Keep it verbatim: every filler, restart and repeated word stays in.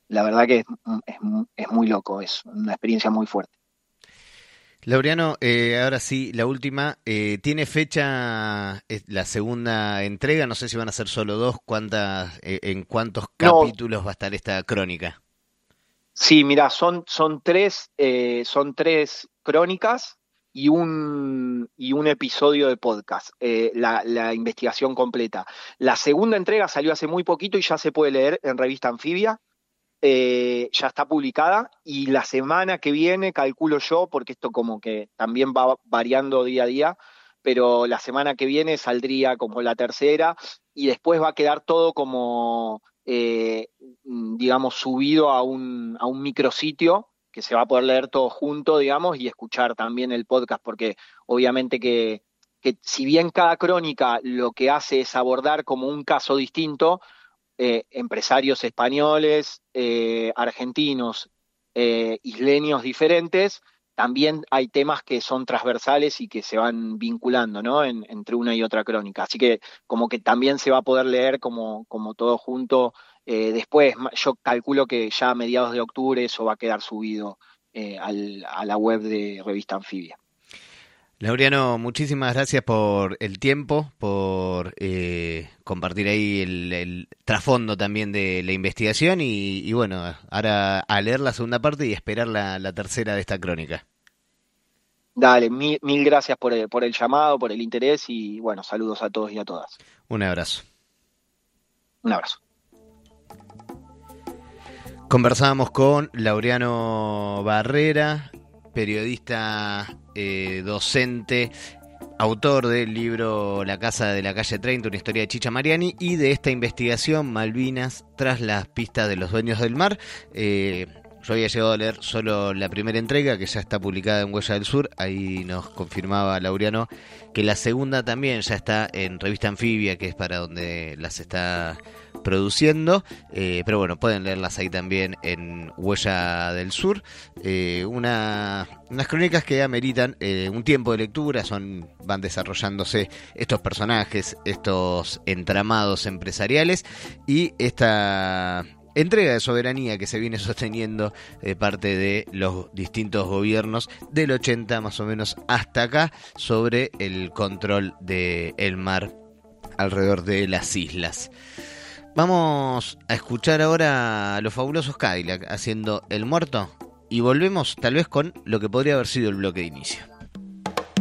la verdad que es, es, es muy loco, es una experiencia muy fuerte. Laureano, eh, ahora sí, la última. Eh, ¿tiene fecha eh, la segunda entrega? No sé si van a ser solo dos. ¿Cuántas, eh, en cuántos No, capítulos va a estar esta crónica? sí, mirá, son, son tres, eh, son tres crónicas y un, y un episodio de podcast, eh, la, la investigación completa. La segunda entrega salió hace muy poquito y ya se puede leer en revista Anfibia, eh, ya está publicada y la semana que viene, calculo yo, porque esto como que también va variando día a día, pero la semana que viene saldría como la tercera y después va a quedar todo como, eh, digamos, subido a un, a un micrositio que se va a poder leer todo junto, digamos, y escuchar también el podcast, porque obviamente que, que si bien cada crónica lo que hace es abordar como un caso distinto, eh, empresarios españoles, eh, argentinos, eh, isleños diferentes, también hay temas que son transversales y que se van vinculando, ¿no? En, entre una y otra crónica. Así que como que también se va a poder leer como, como todo junto. Eh, después, yo calculo que ya a mediados de octubre eso va a quedar subido eh, al, a la web de Revista Anfibia. Laureano, muchísimas gracias por el tiempo, por eh, compartir ahí el, el trasfondo también de la investigación y, y bueno, ahora a leer la segunda parte y esperar la, la tercera de esta crónica. Dale, mil, mil gracias por el, por el llamado, por el interés y bueno, saludos a todos y a todas. Un abrazo. Un abrazo. Conversábamos con Laureano Barrera, periodista, eh, docente, autor del libro La Casa de la Calle treinta, una historia de Chicha Mariani, y de esta investigación Malvinas tras las pistas de los dueños del mar. Eh, yo había llegado a leer solo la primera entrega, que ya está publicada en Huella del Sur. Ahí nos confirmaba Laureano que la segunda también ya está en Revista Anfibia, que es para donde las está produciendo, eh, pero bueno, pueden leerlas ahí también en Huella del Sur. Eh, una, unas crónicas que ameritan eh, un tiempo de lectura, son van desarrollándose estos personajes, estos entramados empresariales y esta entrega de soberanía que se viene sosteniendo de parte de los distintos gobiernos del ochenta más o menos hasta acá sobre el control del mar alrededor de las islas. Vamos a escuchar ahora a los fabulosos Cadillac haciendo El Muerto y volvemos tal vez con lo que podría haber sido el bloque de inicio.